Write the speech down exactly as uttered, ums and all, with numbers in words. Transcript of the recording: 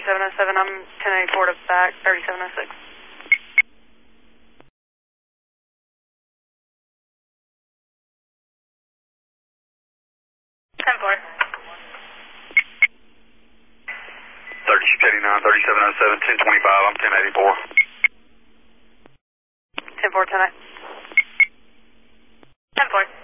thirty-seven oh seven. I'm ten eighty-four to back, thirty-seven oh six. ten four. thirty-six eighty-nine, thirty-seven oh seven, ten twenty-five, I'm ten eighty-four. ten four, ten eight. ten four.